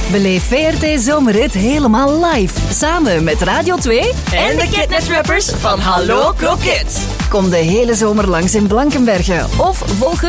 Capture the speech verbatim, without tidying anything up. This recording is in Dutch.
Beleef V R T Zomerrit helemaal live. Samen met Radio twee en de Kidnet-rappers van Hallo Kroket. Kom de hele zomer langs in Blankenberge of volg